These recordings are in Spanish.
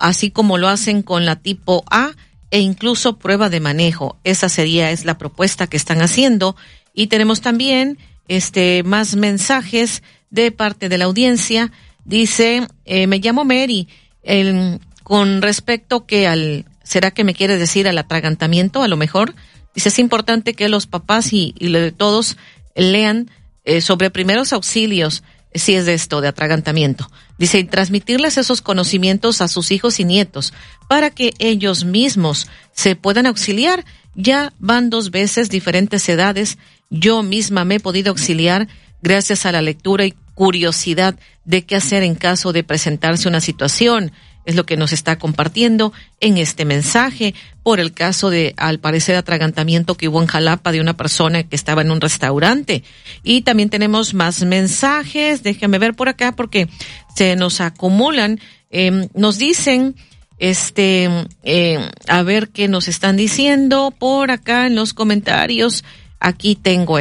así como lo hacen con la tipo A e incluso prueba de manejo. Esa es la propuesta que están haciendo. Y tenemos también más mensajes de parte de la audiencia. Dice, me llamo Mary, con respecto que ¿será que me quiere decir al atragantamiento? A lo mejor. Dice, es importante que los papás y todos lean sobre primeros auxilios, si es de esto, de atragantamiento. Dice, y transmitirles esos conocimientos a sus hijos y nietos para que ellos mismos se puedan auxiliar. Ya van 2 veces, diferentes edades. Yo misma me he podido auxiliar gracias a la lectura y curiosidad de qué hacer en caso de presentarse una situación. Es lo que nos está compartiendo en este mensaje por el caso de, al parecer, atragantamiento que hubo en Jalapa de una persona que estaba en un restaurante. Y también tenemos más mensajes. Déjenme ver por acá porque se nos acumulan. Nos dicen, a ver qué nos están diciendo por acá en los comentarios. Aquí tengo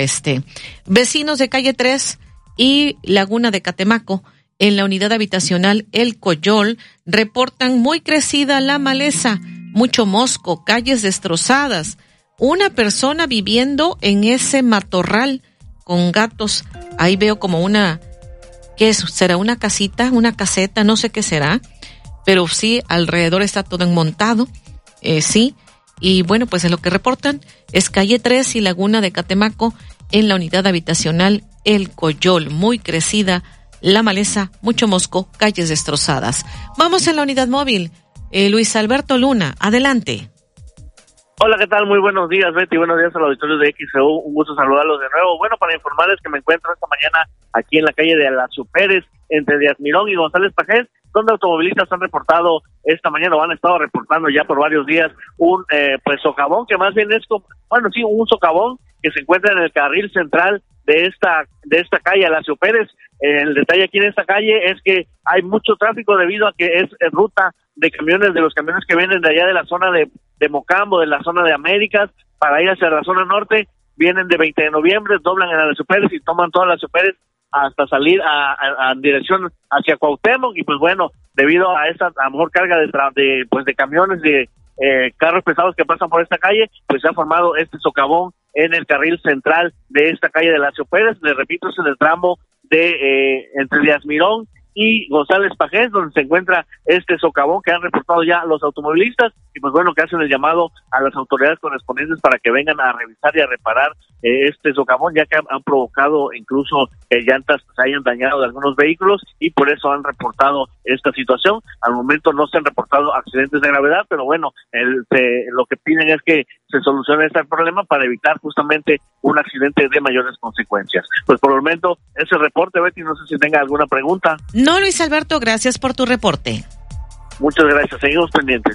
Vecinos de Calle 3 y Laguna de Catemaco, en la unidad habitacional El Coyol, reportan muy crecida la maleza, mucho mosco, calles destrozadas, una persona viviendo en ese matorral con gatos. Ahí veo como ¿qué es? ¿Será una casita, una caseta? No sé qué será, pero sí, alrededor está todo enmontado, sí. Y bueno, pues es lo que reportan, es Calle 3 y Laguna de Catemaco, en la unidad habitacional El Coyol, muy crecida la maleza, mucho mosco, calles destrozadas. Vamos en la unidad móvil. Luis Alberto Luna, adelante. Hola, ¿qué tal? Muy buenos días, Betty. Buenos días a los auditores de XEU. Un gusto saludarlos de nuevo. Bueno, para informarles que me encuentro esta mañana aquí en la calle de Alacio Pérez, entre Díaz Mirón y González Pajés, donde automovilistas han reportado esta mañana, o han estado reportando ya por varios días, un socavón, que más bien es un socavón que se encuentra en el carril central de esta calle Alacio Pérez. El detalle aquí en esta calle es que hay mucho tráfico debido a que es ruta de camiones, de los camiones que vienen de allá de la zona de Mocambo, de la zona de Américas, para ir hacia la zona norte. Vienen de 20 de noviembre, doblan en Alacio Pérez y toman toda Alacio Pérez hasta salir a dirección hacia Cuauhtémoc. Y pues bueno, debido a esta a lo mejor carga de camiones, de carros pesados que pasan por esta calle, pues se ha formado este socavón en el carril central de esta calle de Alacio Pérez. Les repito, es en el tramo de entre Díaz Mirón y González Pajés, donde se encuentra este socavón que han reportado ya los automovilistas, y pues bueno, que hacen el llamado a las autoridades correspondientes para que vengan a revisar y a reparar este socavón, ya que han provocado incluso que llantas se hayan dañado de algunos vehículos, y por eso han reportado esta situación. Al momento no se han reportado accidentes de gravedad, pero bueno, lo que piden es que se solucione este problema para evitar justamente un accidente de mayores consecuencias. Pues por el momento, ese reporte, Betty, no sé si tenga alguna pregunta. No, Luis Alberto, gracias por tu reporte. Muchas gracias, seguimos pendientes.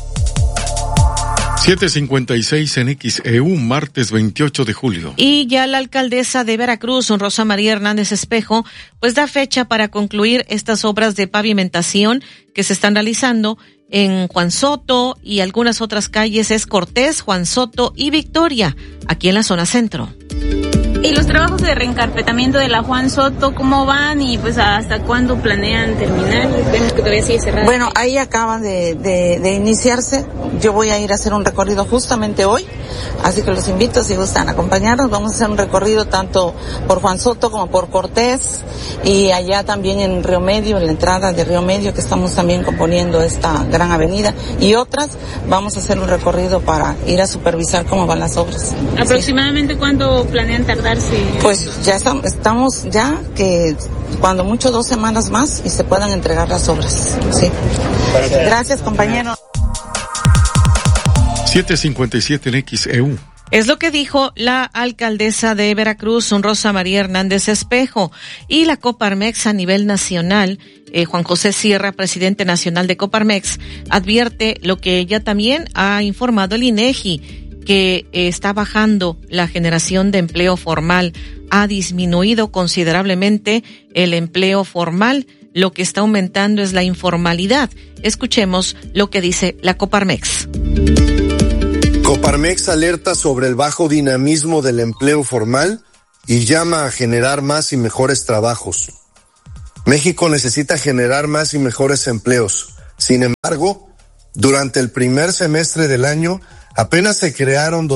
7:56 en XEU, martes 28 de julio. Y ya la alcaldesa de Veracruz, Rosa María Hernández Espejo, pues da fecha para concluir estas obras de pavimentación que se están realizando en Juan Soto y algunas otras calles, es Cortés, Juan Soto y Victoria, aquí en la zona centro. ¿Y los trabajos de reencarpetamiento de la Juan Soto cómo van y pues hasta cuándo planean terminar? Vemos que todavía sigue cerrado. Bueno, ahí acaban de iniciarse. Yo voy a ir a hacer un recorrido justamente hoy, así que los invito, si gustan acompañarnos. Vamos a hacer un recorrido tanto por Juan Soto como por Cortés, y allá también en Río Medio, en la entrada de Río Medio, que estamos también componiendo esta gran avenida, y otras. Vamos a hacer un recorrido para ir a supervisar cómo van las obras. ¿Aproximadamente sí. ¿Cuánto planean tardarse? Pues ya estamos ya que cuando mucho 2 semanas más y se puedan entregar las obras. Sí. Gracias, compañero. 7:57 en XEU. Es lo que dijo la alcaldesa de Veracruz, Rosa María Hernández Espejo, y la Coparmex a nivel nacional. Juan José Sierra, presidente nacional de Coparmex, advierte lo que ya también ha informado el INEGI, que está bajando la generación de empleo formal. Ha disminuido considerablemente el empleo formal. Lo que está aumentando es la informalidad. Escuchemos lo que dice la Coparmex. Coparmex alerta sobre el bajo dinamismo del empleo formal y llama a generar más y mejores trabajos. México necesita generar más y mejores empleos. Sin embargo, durante el primer semestre del año, apenas se crearon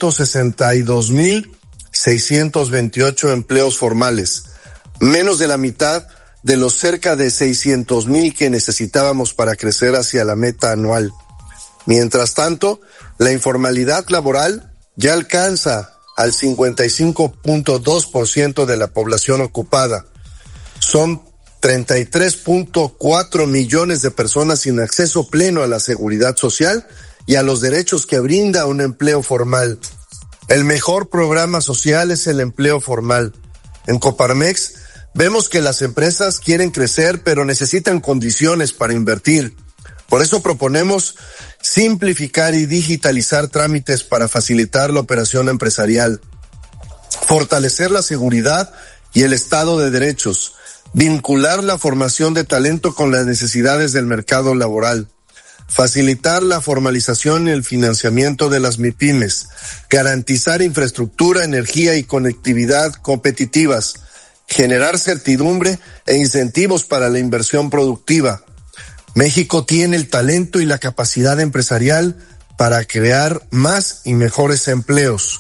262,628 empleos formales, menos de la mitad de los cerca de 600,000 que necesitábamos para crecer hacia la meta anual. Mientras tanto, la informalidad laboral ya alcanza al 55.2% de la población ocupada. Son 33.4 millones de personas sin acceso pleno a la seguridad social y a los derechos que brinda un empleo formal. El mejor programa social es el empleo formal. En Coparmex vemos que las empresas quieren crecer, pero necesitan condiciones para invertir. Por eso proponemos simplificar y digitalizar trámites para facilitar la operación empresarial, fortalecer la seguridad y el Estado de Derechos, vincular la formación de talento con las necesidades del mercado laboral, facilitar la formalización y el financiamiento de las MIPYMES, garantizar infraestructura, energía y conectividad competitivas, generar certidumbre e incentivos para la inversión productiva. México tiene el talento y la capacidad empresarial para crear más y mejores empleos.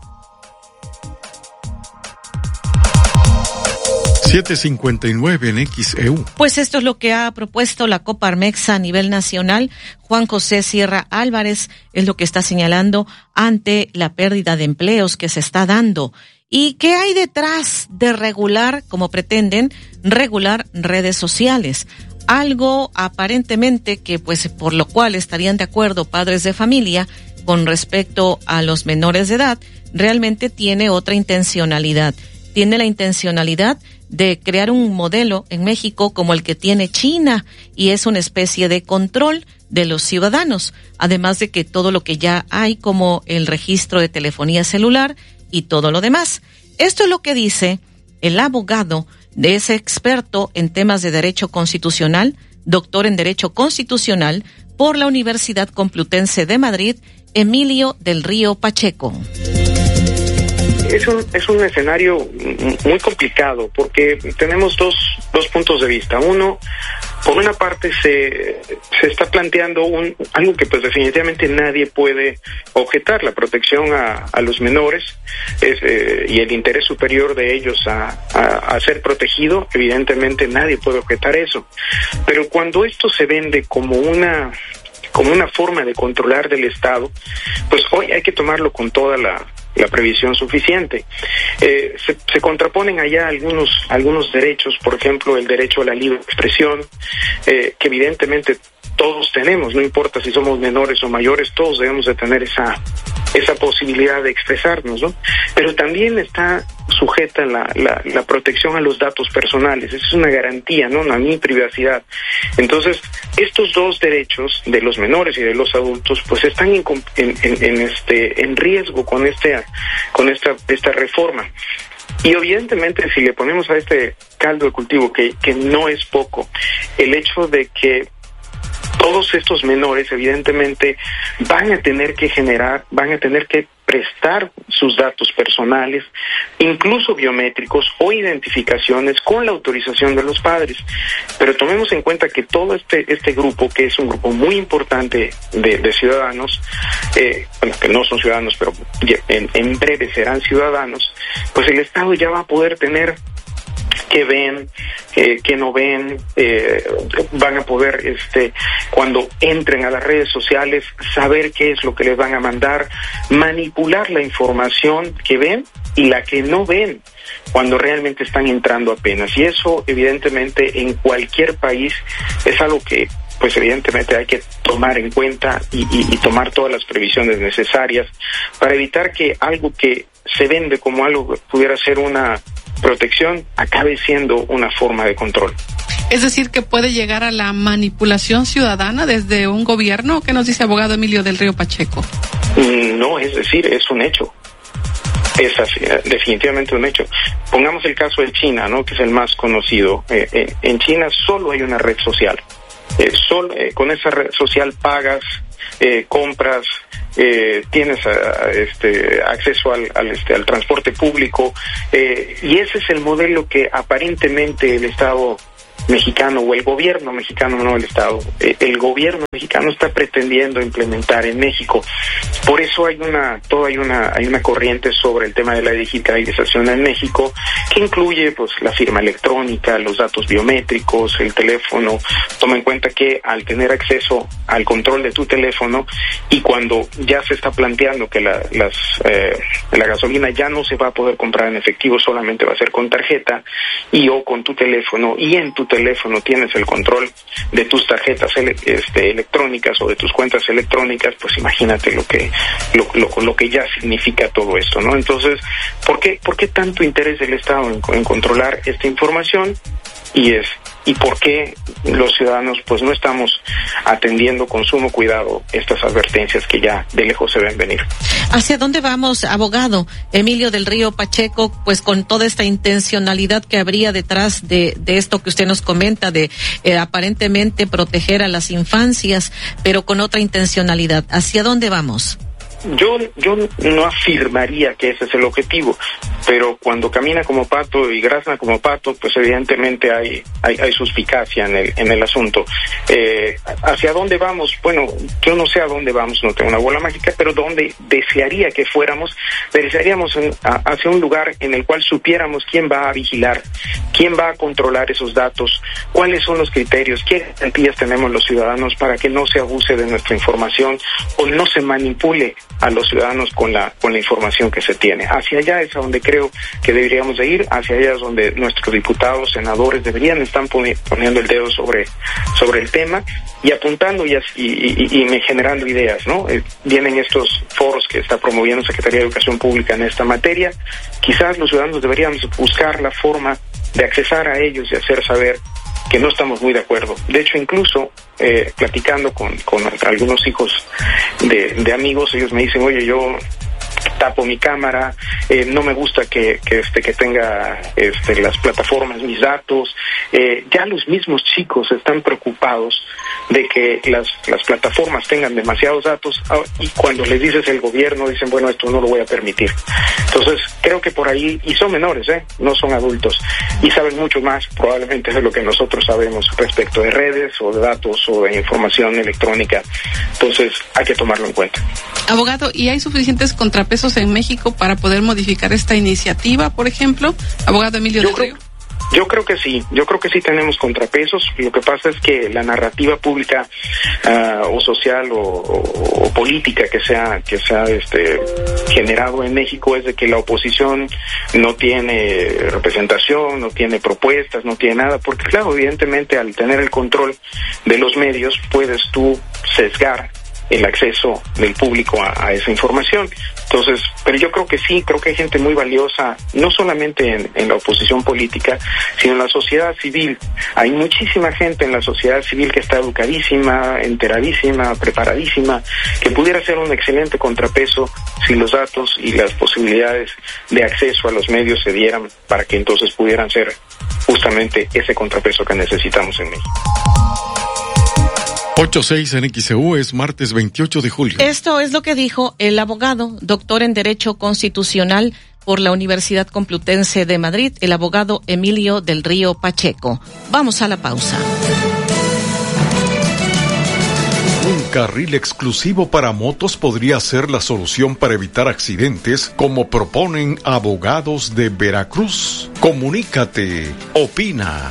7:59 en XEU. Pues esto es lo que ha propuesto la Coparmex a nivel nacional. Juan José Sierra Álvarez es lo que está señalando ante la pérdida de empleos que se está dando. ¿Y qué hay detrás de regular, como pretenden, regular redes sociales? Algo aparentemente que, pues, por lo cual estarían de acuerdo padres de familia con respecto a los menores de edad, realmente tiene otra intencionalidad. Tiene la intencionalidad de crear un modelo en México como el que tiene China, y es una especie de control de los ciudadanos, además de que todo lo que ya hay, como el registro de telefonía celular y todo lo demás. Esto es lo que dice el abogado de ese experto en temas de derecho constitucional, doctor en derecho constitucional por la Universidad Complutense de Madrid, Emilio del Río Pacheco. Es un escenario muy complicado porque tenemos dos puntos de vista. Uno, por una parte se está planteando algo que pues definitivamente nadie puede objetar, la protección a los menores y el interés superior de ellos a ser protegido. Evidentemente nadie puede objetar eso, pero cuando esto se vende como una forma de controlar del Estado, pues hoy hay que tomarlo con toda la previsión suficiente. Se contraponen allá algunos derechos, por ejemplo, el derecho a la libre expresión, que evidentemente todos tenemos, no importa si somos menores o mayores, todos debemos de tener esa posibilidad de expresarnos, ¿no? Pero también está sujeta la protección a los datos personales. Eso es una garantía, ¿no? A mi privacidad. Entonces, estos dos derechos de los menores y de los adultos, pues están en riesgo con esta reforma. Y evidentemente, si le ponemos a este caldo de cultivo, que no es poco, el hecho de que todos estos menores evidentemente van a tener que prestar sus datos personales, incluso biométricos o identificaciones, con la autorización de los padres. Pero tomemos en cuenta que todo este grupo, que es un grupo muy importante de ciudadanos, que no son ciudadanos, pero en breve serán ciudadanos, pues el Estado ya va a poder tener qué ven, qué no ven, van a poder, cuando entren a las redes sociales, saber qué es lo que les van a mandar, manipular la información que ven y la que no ven cuando realmente están entrando apenas. Y eso, evidentemente, en cualquier país es algo que, pues evidentemente hay que tomar en cuenta y tomar todas las previsiones necesarias para evitar que algo que se vende como algo que pudiera ser una protección acabe siendo una forma de control. Es decir, que puede llegar a la manipulación ciudadana desde un gobierno. ¿Qué nos dice abogado Emilio del Río Pacheco? No, es decir, es un hecho. Es así, definitivamente un hecho. Pongamos el caso de China, ¿no?, que es el más conocido. En China solo hay una red social. Con esa red social pagas, compras, tienes acceso al transporte público, y ese es el modelo que aparentemente el Estado mexicano o el gobierno mexicano, no el Estado, el gobierno mexicano está pretendiendo implementar en México. Por eso hay una corriente sobre el tema de la digitalización en México, que incluye pues la firma electrónica, los datos biométricos, el teléfono. Toma en cuenta que al tener acceso al control de tu teléfono, y cuando ya se está planteando que la gasolina ya no se va a poder comprar en efectivo, solamente va a ser con tarjeta y o con tu teléfono, y en tu teléfono tienes el control de tus tarjetas electrónicas o de tus cuentas electrónicas, pues imagínate lo que ya significa todo esto, ¿no? Entonces, ¿por qué tanto interés del Estado en controlar esta información? Y por qué los ciudadanos pues no estamos atendiendo con sumo cuidado estas advertencias que ya de lejos se ven venir. ¿Hacia dónde vamos, abogado Emilio del Río Pacheco, pues con toda esta intencionalidad que habría detrás de esto que usted nos comenta, de aparentemente proteger a las infancias, pero con otra intencionalidad? ¿Hacia dónde vamos? Yo no afirmaría que ese es el objetivo, pero cuando camina como pato y grazna como pato, pues evidentemente hay suspicacia en el asunto. ¿Hacia dónde vamos? Bueno, yo no sé a dónde vamos, no tengo una bola mágica, pero donde desearía que fuéramos, desearíamos hacia un lugar en el cual supiéramos quién va a vigilar, quién va a controlar esos datos, cuáles son los criterios, qué garantías tenemos los ciudadanos para que no se abuse de nuestra información o no se manipule a los ciudadanos con la información que se tiene. Hacia allá es a donde creo que deberíamos de ir, hacia allá es donde nuestros diputados, senadores deberían estar poniendo el dedo sobre el tema y apuntando y generando ideas, ¿no? Vienen estos foros que está promoviendo Secretaría de Educación Pública en esta materia. Quizás los ciudadanos deberíamos buscar la forma de accesar a ellos y hacer saber que no estamos muy de acuerdo. De hecho, incluso platicando con algunos hijos de amigos, ellos me dicen, oye, yo tapo mi cámara, no me gusta que tenga las plataformas mis datos. Ya los mismos chicos están preocupados de que las plataformas tengan demasiados datos, y cuando les dices el gobierno dicen, bueno, esto no lo voy a permitir. Entonces creo que por ahí, y son menores, no son adultos, y saben mucho más probablemente de lo que nosotros sabemos respecto de redes o de datos o de información electrónica. Entonces hay que tomarlo en cuenta. Abogado, ¿y hay suficientes contrapesos en México para poder modificar esta iniciativa, por ejemplo? Abogado Emilio del Río. Yo creo que sí tenemos contrapesos. Lo que pasa es que la narrativa pública o social o política que se ha generado en México es de que la oposición no tiene representación, no tiene propuestas, no tiene nada, porque claro, evidentemente al tener el control de los medios puedes tú sesgar el acceso del público a esa información. Entonces, pero yo creo que sí, creo que hay gente muy valiosa, no solamente en la oposición política, sino en la sociedad civil. Hay muchísima gente en la sociedad civil que está educadísima, enteradísima, preparadísima, que pudiera ser un excelente contrapeso si los datos y las posibilidades de acceso a los medios se dieran, para que entonces pudieran ser justamente ese contrapeso que necesitamos en México. 8:06 en XEU, es martes 28 de julio. Esto es lo que dijo el abogado, doctor en Derecho Constitucional por la Universidad Complutense de Madrid, el abogado Emilio del Río Pacheco. Vamos a la pausa. Un carril exclusivo para motos podría ser la solución para evitar accidentes, como proponen abogados de Veracruz. Comunícate, opina.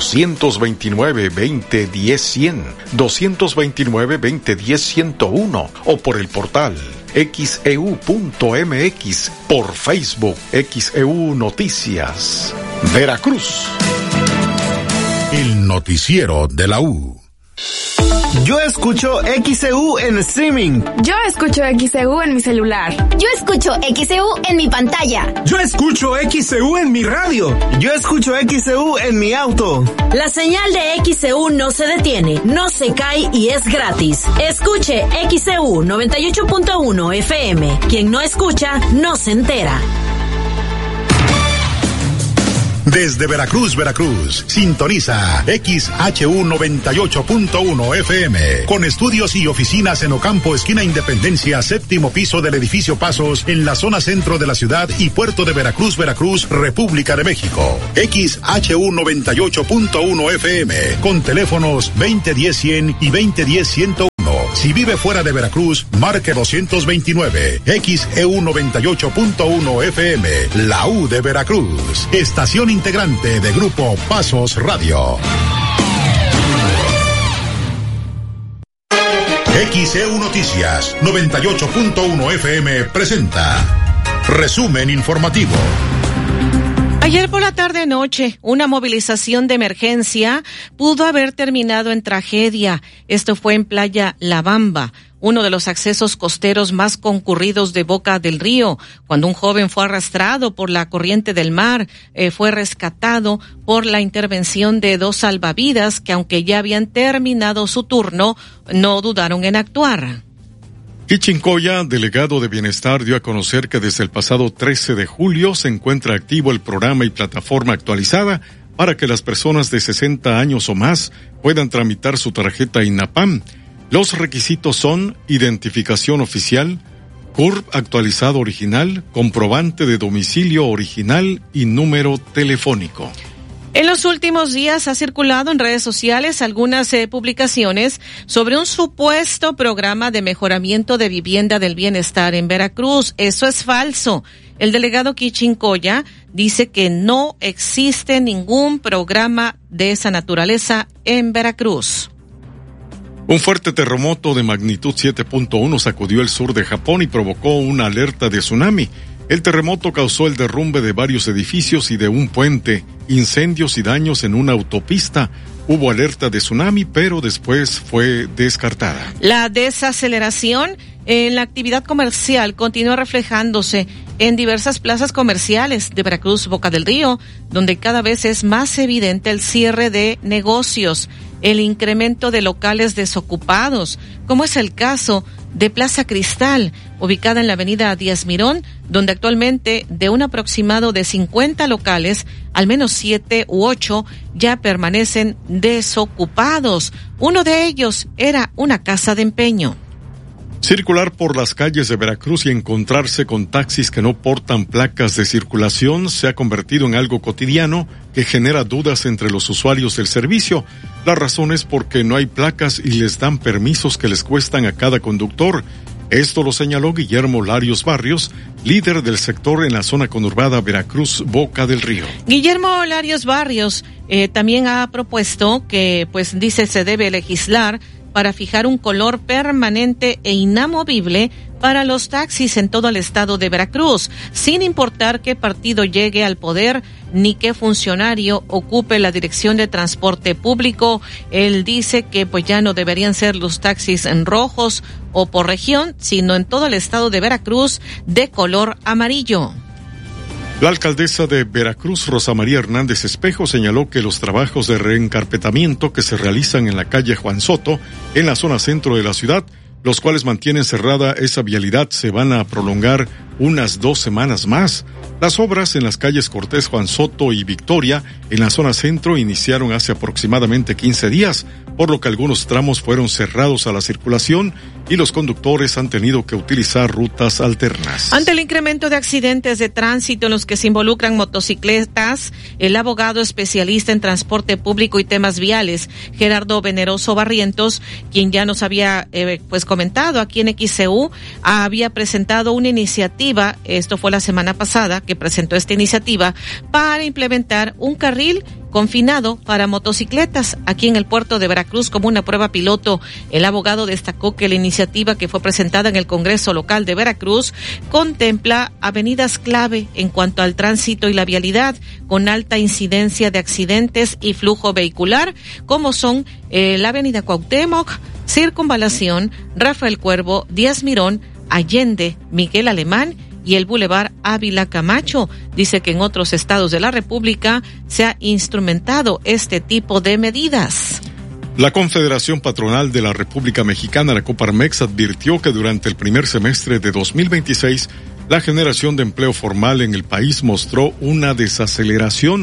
229-2010-100, 229-2010-101 o por el portal xeu.mx, por Facebook XEU Noticias. Veracruz. El noticiero de la U. Yo escucho XEU en streaming. Yo escucho XEU en mi celular. Yo escucho XEU en mi pantalla. Yo escucho XEU en mi radio. Yo escucho XEU en mi auto. La señal de XEU no se detiene, no se cae y es gratis. Escuche XEU 98.1 FM. Quien no escucha, no se entera. Desde Veracruz, Veracruz, sintoniza XHU 98.1 FM, con estudios y oficinas en Ocampo, esquina Independencia, séptimo piso del edificio Pasos, en la zona centro de la ciudad y puerto de Veracruz, Veracruz, República de México. XHU 98.1 FM, con teléfonos 2010-100 y 2010-101. Si vive fuera de Veracruz, marque 229. XEU 98.1 FM, la U de Veracruz. Estación integrante de Grupo Pasos Radio. XEU Noticias 98.1 FM presenta resumen informativo. Ayer por la tarde-noche, una movilización de emergencia pudo haber terminado en tragedia. Esto fue en Playa La Bamba, uno de los accesos costeros más concurridos de Boca del Río, cuando un joven fue arrastrado por la corriente del mar. Fue rescatado por la intervención de 2 salvavidas que, aunque ya habían terminado su turno, no dudaron en actuar. Quichincoya, delegado de Bienestar, dio a conocer que desde el pasado 13 de julio se encuentra activo el programa y plataforma actualizada para que las personas de 60 años o más puedan tramitar su tarjeta INAPAM. Los requisitos son identificación oficial, CURP actualizado original, comprobante de domicilio original y número telefónico. En los últimos días ha circulado en redes sociales algunas publicaciones sobre un supuesto programa de mejoramiento de vivienda del bienestar en Veracruz. Eso es falso. El delegado Quichincoya dice que no existe ningún programa de esa naturaleza en Veracruz. Un fuerte terremoto de magnitud 7.1 sacudió el sur de Japón y provocó una alerta de tsunami. El terremoto causó el derrumbe de varios edificios y de un puente, incendios y daños en una autopista. Hubo alerta de tsunami, pero después fue descartada. La desaceleración en la actividad comercial continúa reflejándose en diversas plazas comerciales de Veracruz, Boca del Río, donde cada vez es más evidente el cierre de negocios, el incremento de locales desocupados, como es el caso de Plaza Cristal, ubicada en la avenida Díaz Mirón, donde actualmente de un aproximado de 50 locales, al menos 7 u 8 ya permanecen desocupados. Uno de ellos era una casa de empeño. Circular por las calles de Veracruz y encontrarse con taxis que no portan placas de circulación se ha convertido en algo cotidiano que genera dudas entre los usuarios del servicio. La razón es porque no hay placas y les dan permisos que les cuestan a cada conductor. Esto lo señaló Guillermo Larios Barrios, líder del sector en la zona conurbada Veracruz, Boca del Río. Guillermo Larios Barrios también ha propuesto que, dice, se debe legislar para fijar un color permanente e inamovible para los taxis en todo el estado de Veracruz, sin importar qué partido llegue al poder ni qué funcionario ocupe la dirección de transporte público. Él dice que ya no deberían ser los taxis en rojos o por región, sino en todo el estado de Veracruz de color amarillo. La alcaldesa de Veracruz, Rosa María Hernández Espejo, señaló que los trabajos de reencarpetamiento que se realizan en la calle Juan Soto, en la zona centro de la ciudad, los cuales mantienen cerrada esa vialidad, se van a prolongar unas 2 semanas más. Las obras en las calles Cortés, Juan Soto y Victoria, en la zona centro, iniciaron hace aproximadamente 15 días, por lo que algunos tramos fueron cerrados a la circulación y los conductores han tenido que utilizar rutas alternas. Ante el incremento de accidentes de tránsito en los que se involucran motocicletas, el abogado especialista en transporte público y temas viales, Gerardo Veneroso Barrientos, quien ya nos había comentado aquí en XCU, había presentado una iniciativa, esto fue la semana pasada que presentó esta iniciativa, para implementar un carril confinado para motocicletas aquí en el puerto de Veracruz como una prueba piloto. El abogado destacó que la iniciativa que fue presentada en el Congreso Local de Veracruz contempla avenidas clave en cuanto al tránsito y la vialidad con alta incidencia de accidentes y flujo vehicular, como son la avenida Cuauhtémoc, Circunvalación, Rafael Cuervo, Díaz Mirón, Allende, Miguel Alemán y el Boulevard Ávila Camacho. Dice que en otros estados de la República se ha instrumentado este tipo de medidas. La Confederación Patronal de la República Mexicana, la Coparmex, advirtió que durante el primer semestre de 2026, la generación de empleo formal en el país mostró una desaceleración.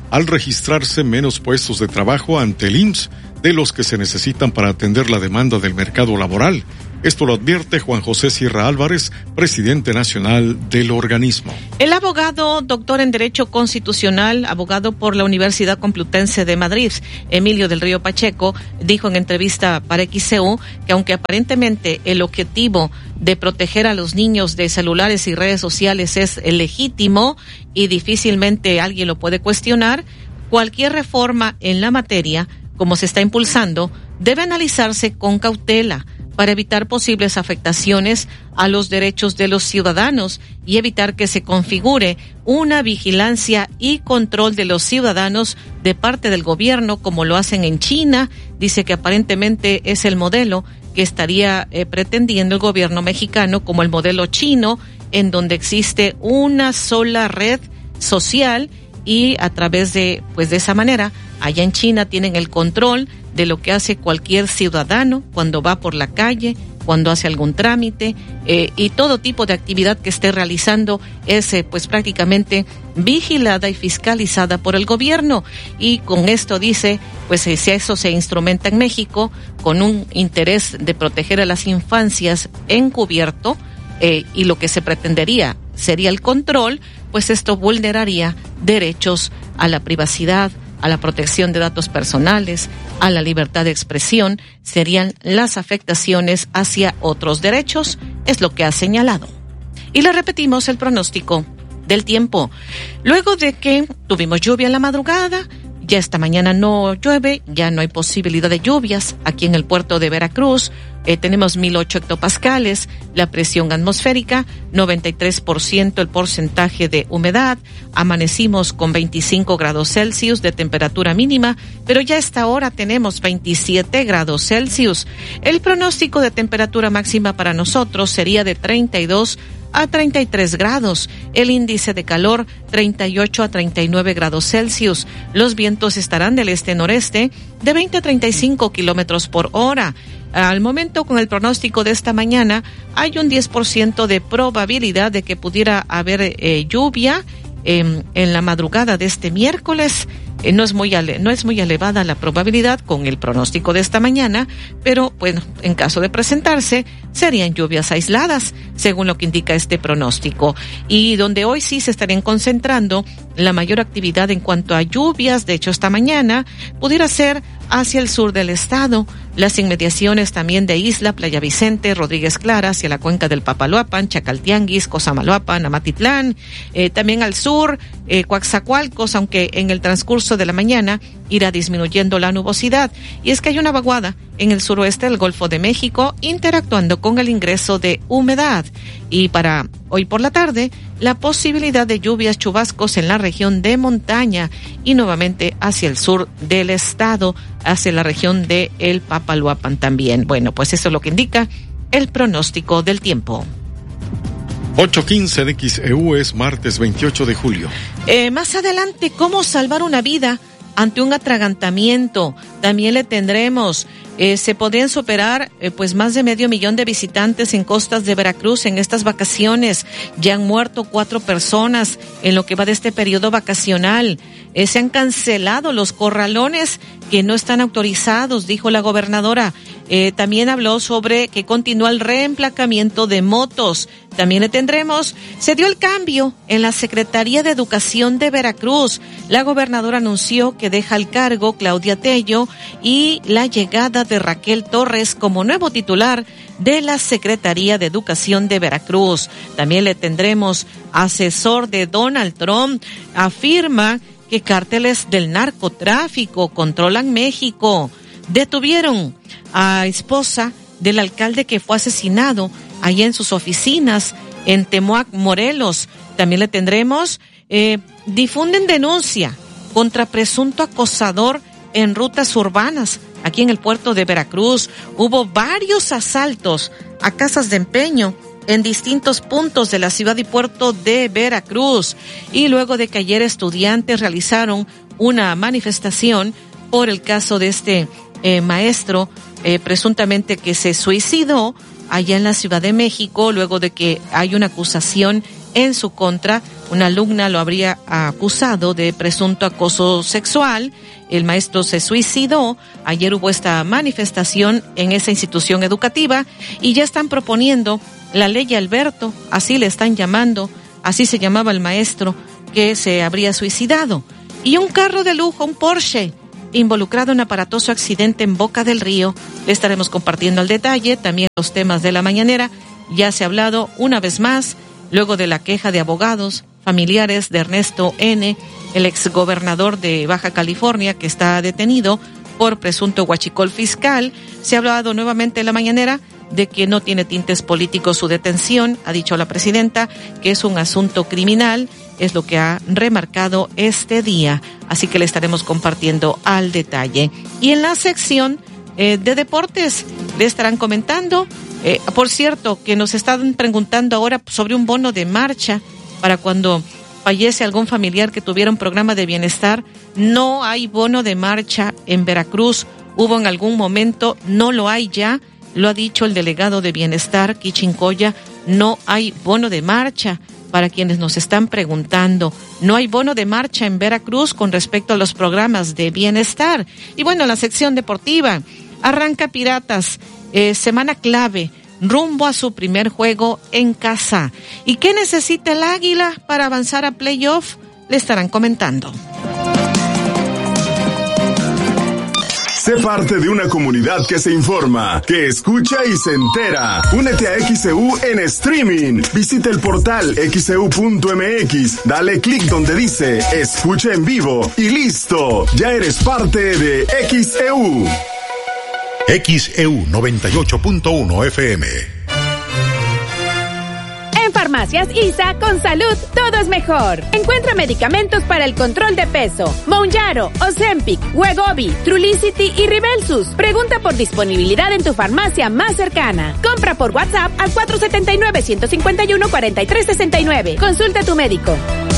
al registrarse menos puestos de trabajo ante el IMSS de los que se necesitan para atender la demanda del mercado laboral. Esto lo advierte Juan José Sierra Álvarez, presidente nacional del organismo. El abogado, doctor en Derecho Constitucional, abogado por la Universidad Complutense de Madrid, Emilio del Río Pacheco, dijo en entrevista para XCU que aunque aparentemente el objetivo de proteger a los niños de celulares y redes sociales es legítimo y difícilmente alguien lo puede cuestionar, cualquier reforma en la materia, como se está impulsando, debe analizarse con cautela para evitar posibles afectaciones a los derechos de los ciudadanos y evitar que se configure una vigilancia y control de los ciudadanos de parte del gobierno, como lo hacen en China. Dice que aparentemente es el modelo que estaría pretendiendo el gobierno mexicano, como el modelo chino, en donde existe una sola red social y a través de esa manera, allá en China tienen el control de lo que hace cualquier ciudadano cuando va por la calle, cuando hace algún trámite y todo tipo de actividad que esté realizando es prácticamente vigilada y fiscalizada por el gobierno. Y con esto dice, si eso se instrumenta en México con un interés de proteger a las infancias encubierto y lo que se pretendería sería el control, pues esto vulneraría derechos a la privacidad, a la protección de datos personales, a la libertad de expresión, serían las afectaciones hacia otros derechos, es lo que ha señalado. Y le repetimos el pronóstico del tiempo. Luego de que tuvimos lluvia en la madrugada, ya esta mañana no llueve, ya no hay posibilidad de lluvias aquí en el puerto de Veracruz. Tenemos 1008 hectopascales, la presión atmosférica, 93% el porcentaje de humedad. Amanecimos con 25 grados Celsius de temperatura mínima, pero ya a esta hora tenemos 27 grados Celsius. El pronóstico de temperatura máxima para nosotros sería de 32 a 33 grados, el índice de calor 38 a 39 grados Celsius. Los vientos estarán del este-noreste de 20 a 35 kilómetros por hora. Al momento, con el pronóstico de esta mañana, hay un 10% de probabilidad de que pudiera haber lluvia en la madrugada de este miércoles. No es muy elevada la probabilidad con el pronóstico de esta mañana, pero bueno, en caso de presentarse, serían lluvias aisladas, según lo que indica este pronóstico. Y donde hoy sí se estarían concentrando la mayor actividad en cuanto a lluvias, de hecho esta mañana, pudiera ser hacia el sur del estado, las inmediaciones también de Isla, Playa Vicente, Rodríguez Clara, hacia la cuenca del Papaloapan, Chacaltianguis, Cosamaloapan, Amatitlán, también al sur, Coaxacualcos, aunque en el transcurso de la mañana irá disminuyendo la nubosidad. Y es que hay una vaguada en el suroeste del Golfo de México interactuando con el ingreso de humedad. Y para hoy por la tarde, la posibilidad de lluvias, chubascos en la región de montaña y nuevamente hacia el sur del estado, hacia la región de El Papaloapan también. Bueno, pues eso es lo que indica el pronóstico del tiempo. 8:15 de XEU, es martes 28 de julio. Más adelante, ¿cómo salvar una vida ante un atragantamiento? También le tendremos. Se podrían superar más de 500,000 de visitantes en costas de Veracruz en estas vacaciones. Ya han muerto 4 personas en lo que va de este periodo vacacional. Se han cancelado los corralones que no están autorizados, dijo la gobernadora. También habló sobre que continúa el reemplacamiento de motos. También le tendremos. Se dio el cambio en la Secretaría de Educación de Veracruz. La gobernadora anunció que deja el cargo Claudia Tello y la llegada de Raquel Torres como nuevo titular de la Secretaría de Educación de Veracruz. También le tendremos. Asesor de Donald Trump afirma que cárteles del narcotráfico controlan México. Detuvieron a esposa del alcalde que fue asesinado allá en sus oficinas en Temoac, Morelos. También le tendremos. Difunden denuncia contra presunto acosador en rutas urbanas aquí en el puerto de Veracruz. Hubo varios asaltos a casas de empeño en distintos puntos de la ciudad y puerto de Veracruz. Y luego de que ayer estudiantes realizaron una manifestación por el caso de este maestro presuntamente que se suicidó allá en la Ciudad de México, luego de que hay una acusación en su contra. Una alumna lo habría acusado de presunto acoso sexual. El maestro se suicidó. Ayer hubo esta manifestación en esa institución educativa y ya están proponiendo la ley Alberto, así le están llamando, así se llamaba el maestro que se habría suicidado. Y un carro de lujo, un Porsche, involucrado en aparatoso accidente en Boca del Río. Le estaremos compartiendo al detalle también los temas de la mañanera. Ya se ha hablado una vez más, luego de la queja de abogados, familiares de Ernesto N., el exgobernador de Baja California, que está detenido por presunto huachicol fiscal. Se ha hablado nuevamente en la mañanera de que no tiene tintes políticos su detención. Ha dicho la presidenta que es un asunto criminal, es lo que ha remarcado este día. Así que le estaremos compartiendo al detalle. Y en la sección de deportes le estarán comentando, por cierto, que nos están preguntando ahora sobre un bono de marcha para cuando fallece algún familiar que tuviera un programa de bienestar. No hay bono de marcha en Veracruz. Hubo en algún momento, no lo hay ya. Lo ha dicho el delegado de Bienestar, Quichincoya, no hay bono de marcha. Para quienes nos están preguntando, no hay bono de marcha en Veracruz con respecto a los programas de bienestar. Y bueno, la sección deportiva, arranca Piratas, semana clave, rumbo a su primer juego en casa. ¿Y qué necesita el Águila para avanzar a playoff? Le estarán comentando. Sé parte de una comunidad que se informa, que escucha y se entera. Únete a XEU en streaming. Visita el portal xeu.mx, dale clic donde dice escucha en vivo y listo, ya eres parte de XEU. XEU 98.1 FM. En Farmacias ISA, con salud, todo es mejor. Encuentra medicamentos para el control de peso: Mounjaro, Ozempic, Wegovy, Trulicity y Rybelsus. Pregunta por disponibilidad en tu farmacia más cercana. Compra por WhatsApp al 479-151-4369. Consulta a tu médico.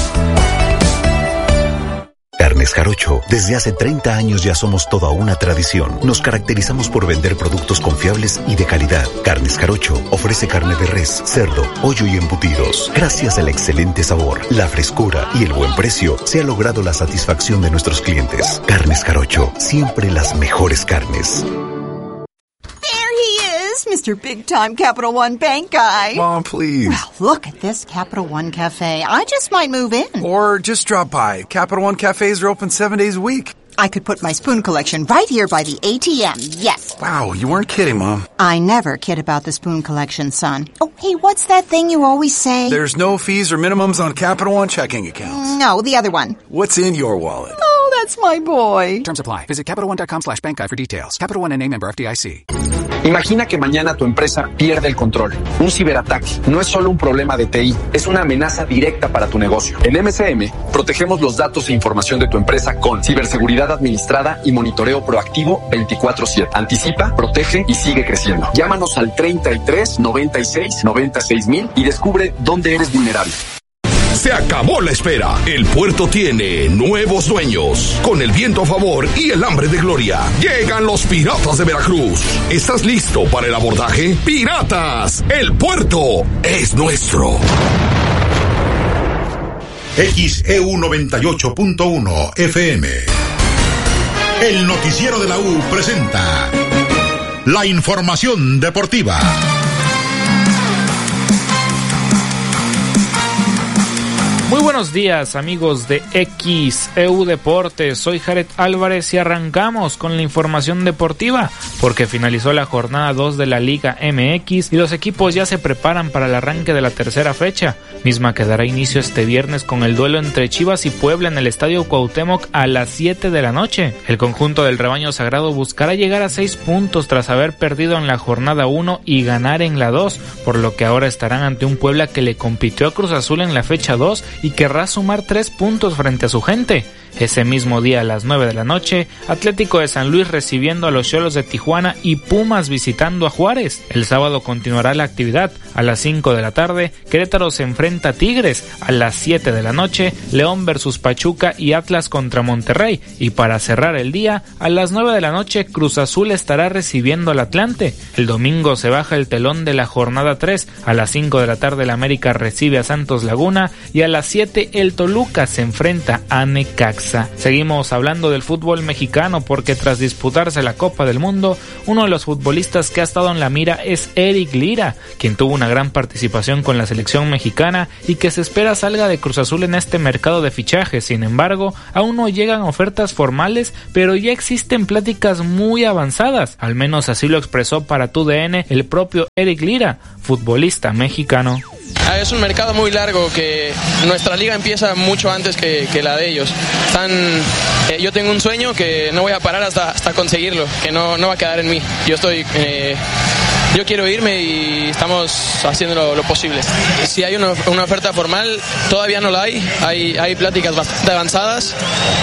Carnes Jarocho, desde hace 30 años ya somos toda una tradición. Nos caracterizamos por vender productos confiables y de calidad. Carnes Jarocho ofrece carne de res, cerdo, pollo y embutidos. Gracias al excelente sabor, la frescura y el buen precio, se ha logrado la satisfacción de nuestros clientes. Carnes Jarocho, siempre las mejores carnes. Mr. Big Time Capital One Bank guy. Mom, please. Well, look at this Capital One Cafe. I just might move in. Or just drop by. Capital One cafes are open 7 days a week. I could put my spoon collection right here by the ATM, yes. Wow, you weren't kidding, Mom. I never kid about the spoon collection, son. Oh, hey, what's that thing you always say? There's no fees or minimums on Capital One checking accounts. No, the other one. What's in your wallet? Oh, that's my boy. Terms apply. Visit CapitalOne.com/bank guide for details. Capital One N.A. member FDIC. Imagina que mañana tu empresa pierde el control. Un ciberataque no es solo un problema de TI, es una amenaza directa para tu negocio. En MCM, protegemos los datos e información de tu empresa con ciberseguridad administrada y monitoreo proactivo 24/7. Anticipa, protege y sigue creciendo. Llámanos al 33 96 96 mil y descubre dónde eres vulnerable. Se acabó la espera. El puerto tiene nuevos dueños. Con el viento a favor y el hambre de gloria, llegan los Piratas de Veracruz. ¿Estás listo para el abordaje? ¡Piratas! El puerto es nuestro. XEU 98.1 FM. El noticiero de la U presenta la información deportiva. Muy buenos días, amigos de XEU Deportes. Soy Jared Álvarez y arrancamos con la información deportiva porque finalizó la jornada 2 de la Liga MX y los equipos ya se preparan para el arranque de la tercera fecha, misma que dará inicio este viernes con el duelo entre Chivas y Puebla en el Estadio Cuauhtémoc a las 7 de la noche. El conjunto del rebaño sagrado buscará llegar a 6 puntos tras haber perdido en la jornada 1 y ganar en la 2, por lo que ahora estarán ante un Puebla que le compitió a Cruz Azul en la fecha 2 y querrá sumar 3 puntos frente a su gente. Ese mismo día a las 9 de la noche, Atlético de San Luis recibiendo a los Xolos de Tijuana y Pumas visitando a Juárez. El sábado continuará la actividad. A las 5 de la tarde, Querétaro se enfrenta a Tigres. A las 7 de la noche, León versus Pachuca y Atlas contra Monterrey. Y para cerrar el día, a las 9 de la noche, Cruz Azul estará recibiendo al Atlante. El domingo se baja el telón de la jornada 3. A las 5 de la tarde, el América recibe a Santos Laguna y a las 7 el Toluca se enfrenta a Necaxa. Seguimos hablando del fútbol mexicano porque tras disputarse la Copa del Mundo, uno de los futbolistas que ha estado en la mira es Eric Lira, quien tuvo una gran participación con la selección mexicana y que se espera salga de Cruz Azul en este mercado de fichajes. Sin embargo, aún no llegan ofertas formales, pero ya existen pláticas muy avanzadas, al menos así lo expresó para TUDN el propio Eric Lira, futbolista mexicano. Es un mercado muy largo, que nuestra liga empieza mucho antes que la de ellos. Yo tengo un sueño que no voy a parar hasta conseguirlo, que no va a quedar en mí. Yo quiero irme y estamos haciendo lo posible. Si hay una oferta formal, todavía no la hay pláticas bastante avanzadas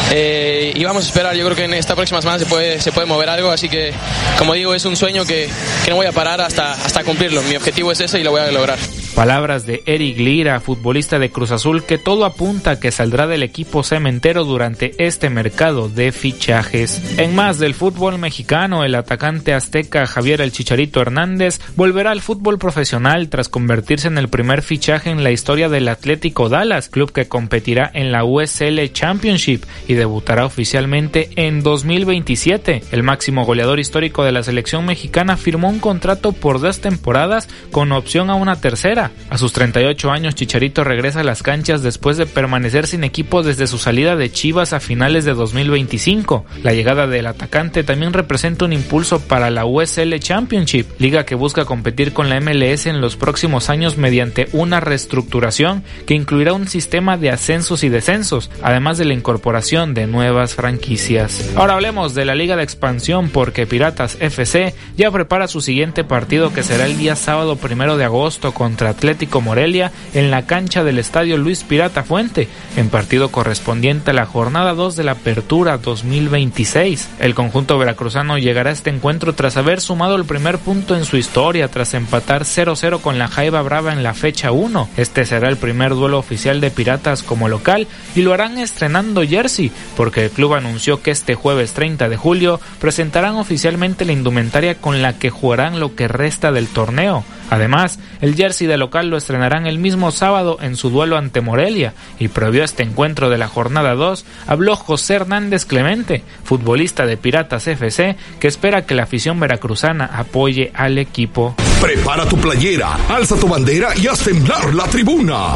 y vamos a esperar. Yo creo que en esta próxima semana se puede mover algo, así que, como digo, es un sueño que no voy a parar hasta cumplirlo. Mi objetivo es ese y lo voy a lograr. Palabras de Eric Lira, futbolista de Cruz Azul, que todo apunta que saldrá del equipo cementero durante este mercado de fichajes. En más del fútbol mexicano, el atacante azteca Javier El Chicharito Hernández volverá al fútbol profesional tras convertirse en el primer fichaje en la historia del Atlético Dallas, club que competirá en la USL Championship y debutará oficialmente en 2027. El máximo goleador histórico de la selección mexicana firmó un contrato por 2 temporadas con opción a una tercera. A sus 38 años, Chicharito regresa a las canchas después de permanecer sin equipo desde su salida de Chivas a finales de 2025. La llegada del atacante también representa un impulso para la USL Championship, liga que busca competir con la MLS en los próximos años mediante una reestructuración que incluirá un sistema de ascensos y descensos, además de la incorporación de nuevas franquicias. Ahora hablemos de la Liga de Expansión porque Piratas FC ya prepara su siguiente partido, que será el día sábado 1 de agosto contra Atlético Morelia en la cancha del Estadio Luis Pirata Fuente, en partido correspondiente a la jornada 2 de la Apertura 2026. El conjunto veracruzano llegará a este encuentro tras haber sumado el primer punto en su historia tras empatar 0-0 con la Jaiba Brava en la fecha 1. Este será el primer duelo oficial de Piratas como local y lo harán estrenando jersey, porque el club anunció que este jueves 30 de julio presentarán oficialmente la indumentaria con la que jugarán lo que resta del torneo. Además, el jersey de local lo estrenarán el mismo sábado en su duelo ante Morelia, y previo a este encuentro de la jornada 2, habló José Hernández Clemente, futbolista de Piratas FC, que espera que la afición veracruzana apoye al equipo. Prepara tu playera, alza tu bandera y haz temblar la tribuna.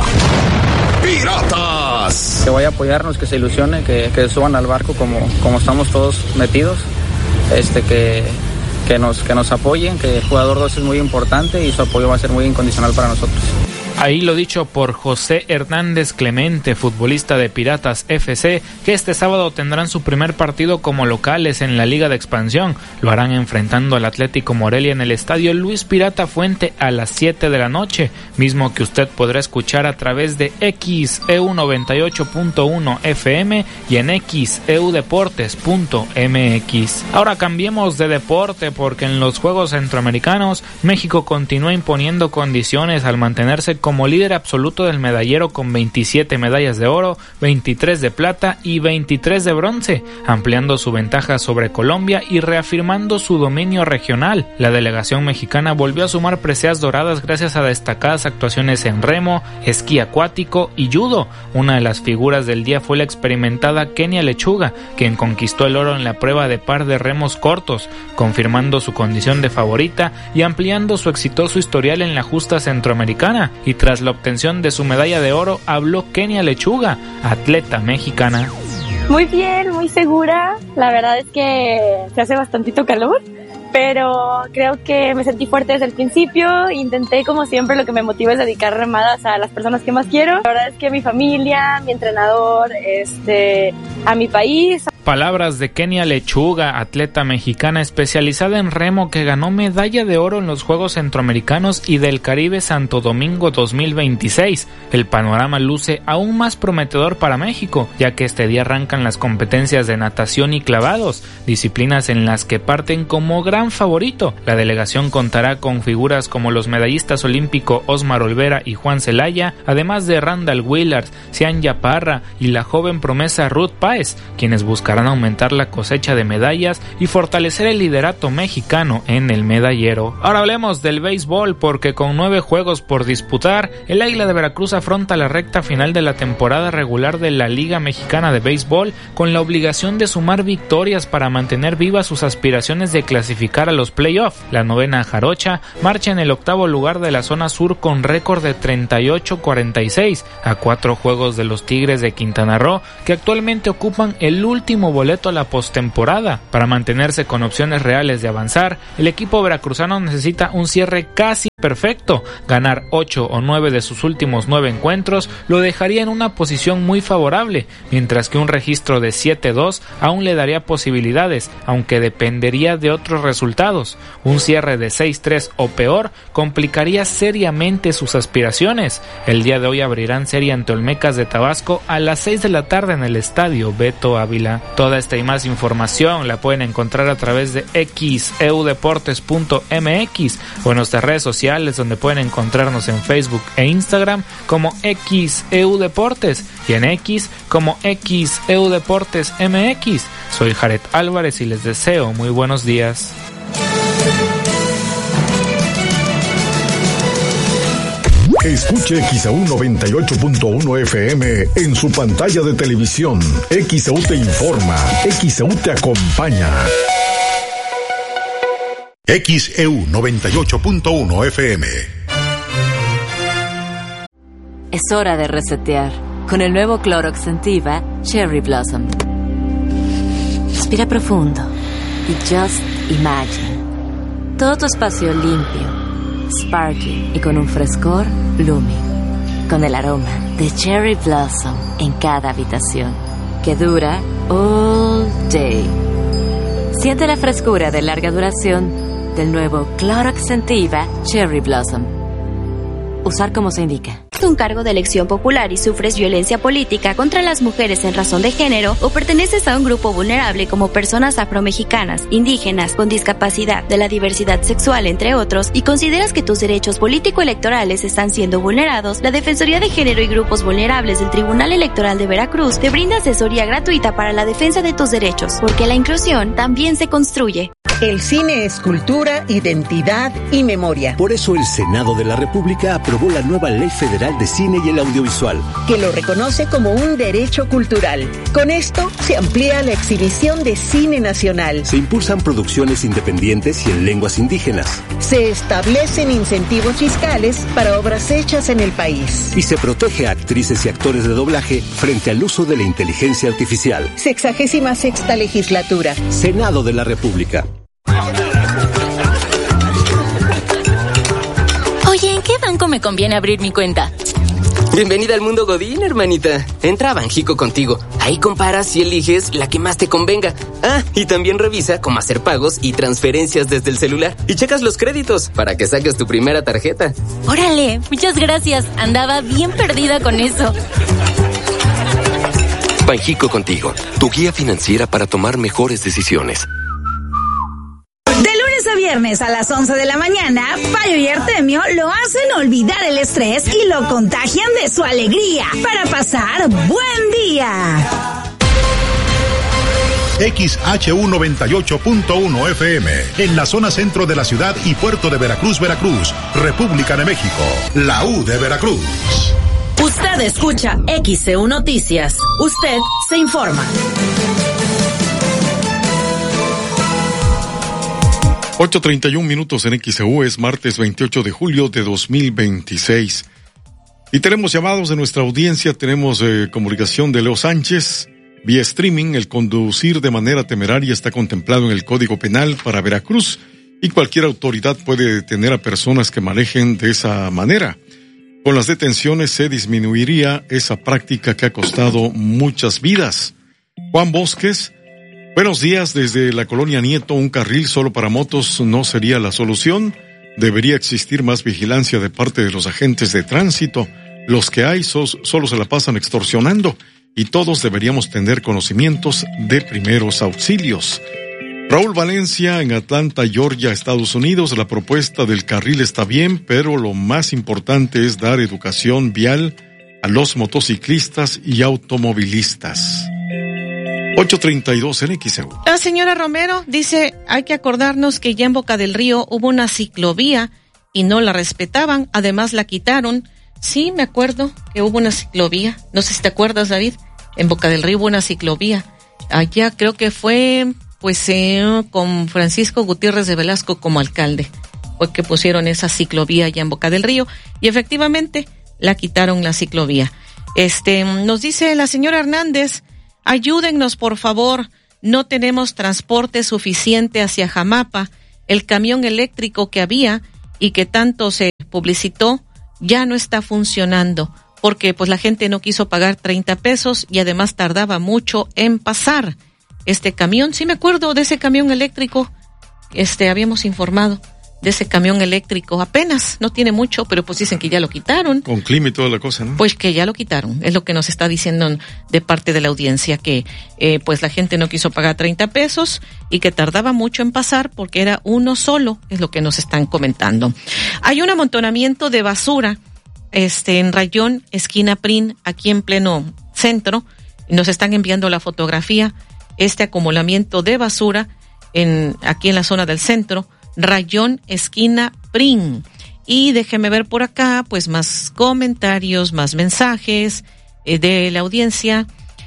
¡Piratas! Que vaya a apoyarnos, que se ilusione, que suban al barco como estamos todos metidos, que nos apoyen, que el jugador 2 es muy importante y su apoyo va a ser muy incondicional para nosotros. Ahí lo dicho por José Hernández Clemente, futbolista de Piratas FC, que este sábado tendrán su primer partido como locales en la Liga de Expansión. Lo harán enfrentando al Atlético Morelia en el Estadio Luis Pirata Fuente a las 7 de la noche, mismo que usted podrá escuchar a través de XEU 98.1 FM y en xeudeportes.mx. Ahora cambiemos de deporte porque en los Juegos Centroamericanos México continúa imponiendo condiciones al mantenerse como líder absoluto del medallero con 27 medallas de oro, 23 de plata y 23 de bronce, ampliando su ventaja sobre Colombia y reafirmando su dominio regional. La delegación mexicana volvió a sumar preseas doradas gracias a destacadas actuaciones en remo, esquí acuático y judo. Una de las figuras del día fue la experimentada Kenia Lechuga, quien conquistó el oro en la prueba de par de remos cortos, confirmando su condición de favorita y ampliando su exitoso historial en la justa centroamericana. Y tras la obtención de su medalla de oro, habló Kenia Lechuga, atleta mexicana. Muy bien, muy segura. La verdad es que se hace bastantito calor, pero creo que me sentí fuerte desde el principio. Intenté, como siempre, lo que me motiva es dedicar remadas a las personas que más quiero. La verdad es que mi familia, mi entrenador, a mi país. Palabras de Kenia Lechuga, atleta mexicana especializada en remo que ganó medalla de oro en los Juegos Centroamericanos y del Caribe Santo Domingo 2026. El panorama luce aún más prometedor para México, ya que este día arrancan las competencias de natación y clavados, disciplinas en las que parten como gran favorito. La delegación contará con figuras como los medallistas olímpicos Osmar Olvera y Juan Celaya, además de Randall Willard, Cianya Parra y la joven promesa Ruth Páez, quienes buscarán aumentar la cosecha de medallas y fortalecer el liderato mexicano en el medallero. Ahora hablemos del béisbol, porque con 9 juegos por disputar, el Águila de Veracruz afronta la recta final de la temporada regular de la Liga Mexicana de Béisbol con la obligación de sumar victorias para mantener vivas sus aspiraciones de clasificar a los playoffs. La novena jarocha marcha en el 8º lugar de la zona sur con récord de 38-46, a 4 juegos de los Tigres de Quintana Roo, que actualmente ocupan el último boleto a la postemporada. Para mantenerse con opciones reales de avanzar, el equipo veracruzano necesita un cierre casi perfecto. Ganar 8 o 9 de sus últimos 9 encuentros lo dejaría en una posición muy favorable, mientras que un registro de 7-2 aún le daría posibilidades, aunque dependería de otros resultados. Un cierre de 6-3 o peor complicaría seriamente sus aspiraciones. El día de hoy abrirán serie ante Olmecas de Tabasco a las 6 de la tarde en el estadio Beto Ávila. Toda esta y más información la pueden encontrar a través de xeudeportes.mx o en nuestras redes sociales, donde pueden encontrarnos en Facebook e Instagram como XEUDeportes y en X como XEUDeportesMX. Soy Jared Álvarez y les deseo muy buenos días. Escuche XEU 98.1 FM en su pantalla de televisión. XEU te informa, XEU te acompaña. XEU 98.1 FM. Es hora de resetear con el nuevo Clorox Scentiva Cherry Blossom. Respira profundo y just imagine todo tu espacio limpio, sparkly y con un frescor blooming, con el aroma de Cherry Blossom en cada habitación, que dura all day. Siente la frescura de larga duración del nuevo Clorox Scentiva Cherry Blossom. Usar como se indica. Un cargo de elección popular y sufres violencia política contra las mujeres en razón de género o perteneces a un grupo vulnerable como personas afromexicanas, indígenas, con discapacidad, de la diversidad sexual, entre otros, y consideras que tus derechos político-electorales están siendo vulnerados, la Defensoría de Género y Grupos Vulnerables del Tribunal Electoral de Veracruz te brinda asesoría gratuita para la defensa de tus derechos, porque la inclusión también se construye. El cine es cultura, identidad y memoria. Por eso el Senado de la República aprobó la nueva Ley Federal de Cine y el Audiovisual, que lo reconoce como un derecho cultural. Con esto se amplía la exhibición de cine nacional. Se impulsan producciones independientes y en lenguas indígenas. Se establecen incentivos fiscales para obras hechas en el país. Y se protege a actrices y actores de doblaje frente al uso de la inteligencia artificial. 66ª legislatura. Senado de la República. Oye, ¿en qué banco me conviene abrir mi cuenta? Bienvenida al mundo Godín, hermanita. Entra a Banjico Contigo. Ahí comparas y eliges la que más te convenga. Ah, y también revisa cómo hacer pagos y transferencias desde el celular. Y checas los créditos para que saques tu primera tarjeta. Órale, muchas gracias. Andaba bien perdida con eso. Banjico Contigo, tu guía financiera para tomar mejores decisiones. A viernes a las 11 de la mañana, Payo y Artemio lo hacen olvidar el estrés y lo contagian de su alegría para pasar buen día. XHU 98.1 FM, en la zona centro de la ciudad y puerto de Veracruz, Veracruz, República de México, la U de Veracruz. Usted escucha XEU Noticias. Usted se informa. 8:31 minutos en XEU, es martes 28 de julio de 2026. Y tenemos llamados de nuestra audiencia, tenemos comunicación de Leo Sánchez, vía streaming. El conducir de manera temeraria está contemplado en el Código Penal para Veracruz y cualquier autoridad puede detener a personas que manejen de esa manera. Con las detenciones se disminuiría esa práctica que ha costado muchas vidas. Juan Bosques, Buenos días, desde la colonia Nieto, un carril solo para motos no sería la solución. Debería existir más vigilancia de parte de los agentes de tránsito. Los que hay solo se la pasan extorsionando y todos deberíamos tener conocimientos de primeros auxilios. Raúl Valencia, en Atlanta, Georgia, Estados Unidos, la propuesta del carril está bien, pero lo más importante es dar educación vial a los motociclistas y automovilistas. 8:32 en XEU. La señora Romero dice, hay que acordarnos que ya en Boca del Río hubo una ciclovía y no la respetaban, además la quitaron. Sí, me acuerdo que hubo una ciclovía, no sé si te acuerdas, David, en Boca del Río hubo una ciclovía. Allá creo que fue, con Francisco Gutiérrez de Velasco como alcalde, fue que pusieron esa ciclovía allá en Boca del Río y efectivamente la quitaron la ciclovía. Nos dice la señora Hernández, ayúdennos por favor, no tenemos transporte suficiente hacia Jamapa, el camión eléctrico que había y que tanto se publicitó ya no está funcionando, porque pues la gente no quiso pagar 30 pesos y además tardaba mucho en pasar. Este camión, sí me acuerdo de ese camión eléctrico, habíamos informado de ese camión eléctrico, apenas, no tiene mucho, pero pues dicen que ya lo quitaron. Con clima y toda la cosa, ¿no? Pues que ya lo quitaron, es lo que nos está diciendo de parte de la audiencia, que pues la gente no quiso pagar 30 pesos y que tardaba mucho en pasar porque era uno solo, es lo que nos están comentando. Hay un amontonamiento de basura, en Rayón, esquina Prin, aquí en pleno centro, nos están enviando la fotografía, este acumulamiento de basura aquí en la zona del centro, Rayón, esquina Prin. Y déjeme ver por acá, pues más comentarios, más mensajes de la audiencia.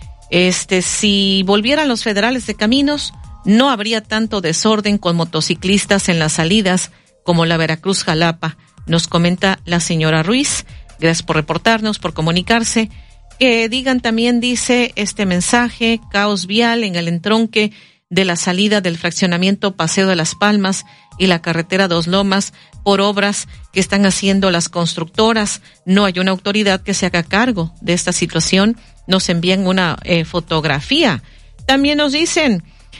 Si volvieran los federales de caminos, no habría tanto desorden con motociclistas en las salidas como la Veracruz-Jalapa, nos comenta la señora Ruiz. Gracias por reportarnos, por comunicarse. Que digan también, dice este mensaje, caos vial en el entronque de la salida del fraccionamiento Paseo de las Palmas y la carretera Dos Lomas por obras que están haciendo las constructoras. No hay una autoridad que se haga cargo de esta situación. Nos envían una fotografía. También nos dicen,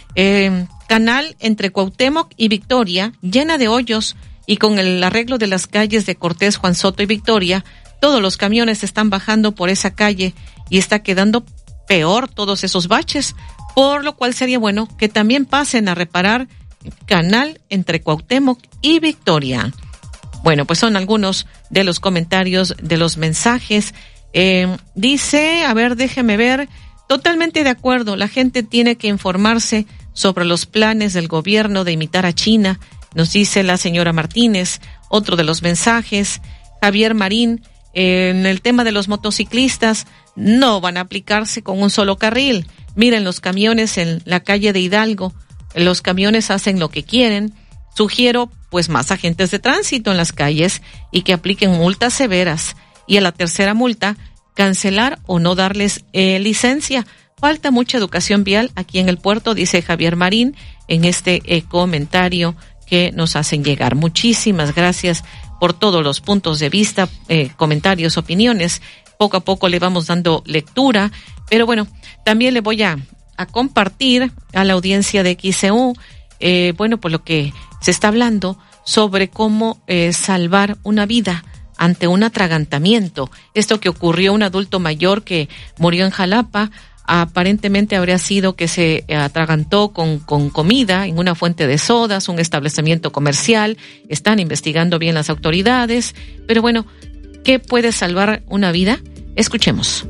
canal entre Cuauhtémoc y Victoria llena de hoyos y con el arreglo de las calles de Cortés, Juan Soto y Victoria, todos los camiones están bajando por esa calle y está quedando peor todos esos baches, por lo cual sería bueno que también pasen a reparar canal entre Cuauhtémoc y Victoria. Bueno, pues son algunos de los comentarios, de los mensajes. Dice, a ver, déjeme ver, totalmente de acuerdo, la gente tiene que informarse sobre los planes del gobierno de imitar a China, nos dice la señora Martínez. Otro de los mensajes, Javier Marín, en el tema de los motociclistas, no van a aplicarse con un solo carril. Miren los camiones en la calle de Hidalgo, los camiones hacen lo que quieren. Sugiero pues más agentes de tránsito en las calles y que apliquen multas severas. Y a la tercera multa, cancelar o no darles licencia. Falta mucha educación vial aquí en el puerto, dice Javier Marín en este comentario que nos hacen llegar. Muchísimas gracias por todos los puntos de vista, comentarios, opiniones. Poco a poco le vamos dando lectura, pero bueno, también le voy a compartir a la audiencia de XEU, por lo que se está hablando sobre cómo salvar una vida ante un atragantamiento. Esto que ocurrió a un adulto mayor que murió en Jalapa, aparentemente habría sido que se atragantó con comida en una fuente de sodas, un establecimiento comercial. Están investigando bien las autoridades, pero bueno, ¿qué puede salvar una vida? Escuchemos.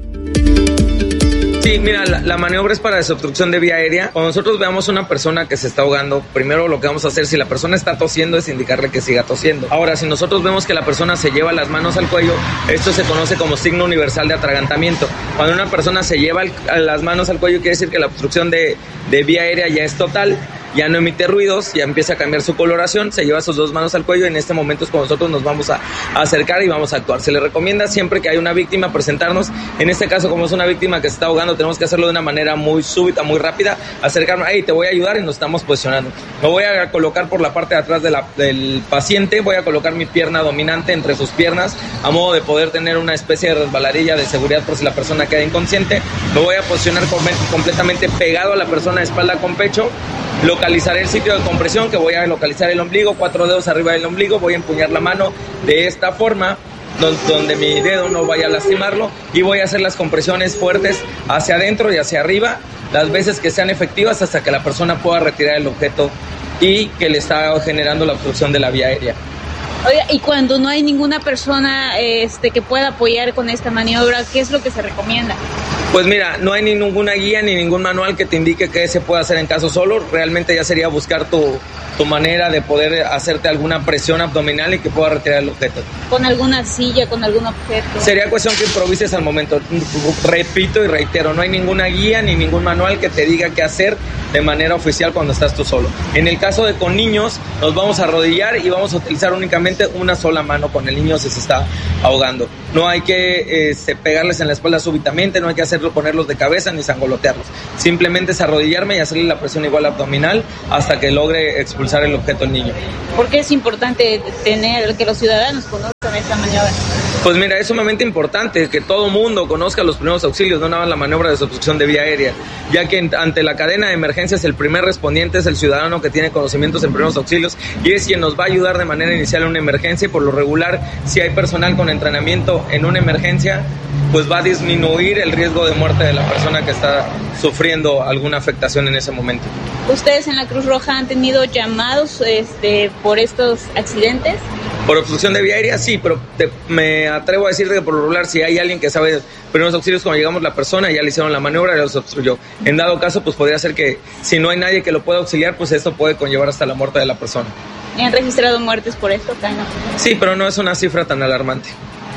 Sí, mira, la maniobra es para desobstrucción de vía aérea. Cuando nosotros veamos una persona que se está ahogando, primero lo que vamos a hacer, si la persona está tosiendo, es indicarle que siga tosiendo. Ahora, si nosotros vemos que la persona se lleva las manos al cuello, esto se conoce como signo universal de atragantamiento. Cuando una persona se lleva las manos al cuello, quiere decir que la obstrucción de vía aérea ya es total. ya no emite ruidos, ya empieza a cambiar su coloración, se lleva sus dos manos al cuello y en este momento es cuando nosotros nos vamos a acercar y vamos a actuar. Se le recomienda siempre que hay una víctima presentarnos, en este caso como es una víctima que se está ahogando, tenemos que hacerlo de una manera muy súbita, muy rápida, acercarnos, hey, te voy a ayudar y nos estamos posicionando. Me voy a colocar por la parte de atrás del paciente, voy a colocar mi pierna dominante entre sus piernas a modo de poder tener una especie de resbaladilla de seguridad por si la persona queda inconsciente. Me voy a posicionar completamente pegado a la persona de espalda con pecho. Localizaré el sitio de compresión, que voy a localizar el ombligo, 4 dedos arriba del ombligo, voy a empuñar la mano de esta forma, donde mi dedo no vaya a lastimarlo, y voy a hacer las compresiones fuertes hacia adentro y hacia arriba, las veces que sean efectivas hasta que la persona pueda retirar el objeto y que le está generando la obstrucción de la vía aérea. Oiga, y cuando no hay ninguna persona que pueda apoyar con esta maniobra, ¿qué es lo que se recomienda? Pues mira, no hay ni ninguna guía ni ningún manual que te indique qué se puede hacer en caso solo. Realmente ya sería buscar tu manera de poder hacerte alguna presión abdominal y que pueda retirar el objeto. ¿Con alguna silla, con algún objeto? Sería cuestión que improvises al momento. Repito y reitero, no hay ninguna guía ni ningún manual que te diga qué hacer de manera oficial cuando estás tú solo. En el caso de con niños, nos vamos a arrodillar y vamos a utilizar únicamente una sola mano con el niño si se está ahogando. No hay que pegarles en la espalda súbitamente, no hay que ponerlos de cabeza ni sangolotearlos. Simplemente es arrodillarme y hacerle la presión igual abdominal hasta que logre expulsar el objeto al niño. ¿Por qué es importante que los ciudadanos conozcan esta maniobra? Pues mira, es sumamente importante que todo mundo conozca los primeros auxilios, no nada más la maniobra de obstrucción de vía aérea, ya que ante la cadena de emergencias el primer respondiente es el ciudadano que tiene conocimientos en primeros auxilios y es quien nos va a ayudar de manera inicial en una emergencia, y por lo regular, si hay personal con entrenamiento en una emergencia, pues va a disminuir el riesgo de muerte de la persona que está sufriendo alguna afectación en ese momento. ¿Ustedes en la Cruz Roja han tenido llamados por estos accidentes? Por obstrucción de vía aérea, sí, pero me atrevo a decirte que por lo regular, si hay alguien que sabe primeros auxilios, cuando llegamos la persona, ya le hicieron la maniobra y los obstruyó. En dado caso, pues podría ser que si no hay nadie que lo pueda auxiliar, pues esto puede conllevar hasta la muerte de la persona. ¿Han registrado muertes por esto acá? ¿No? Sí, pero no es una cifra tan alarmante.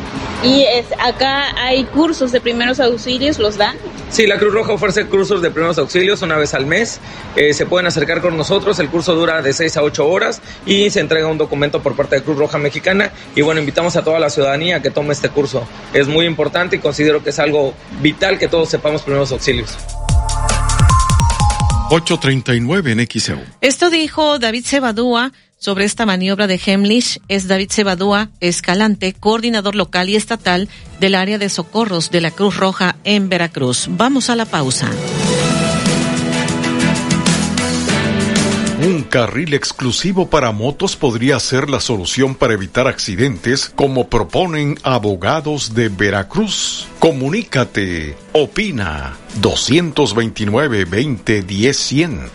¿Y acá hay cursos de primeros auxilios? ¿Los dan? Sí, la Cruz Roja ofrece cursos de primeros auxilios una vez al mes. Se pueden acercar con nosotros. El curso dura de 6 a 8 horas y se entrega un documento por parte de Cruz Roja Mexicana. Y bueno, invitamos a toda la ciudadanía a que tome este curso. Es muy importante y considero que es algo vital que todos sepamos primeros auxilios. 8:39 en XEU. Esto dijo David Cebadúa sobre esta maniobra de Hemlich. Es David Cebadúa Escalante, coordinador local y estatal del área de socorros de la Cruz Roja en Veracruz. Vamos a la pausa. Un carril exclusivo para motos podría ser la solución para evitar accidentes, como proponen abogados de Veracruz. Comunícate, opina, 229-2010-100,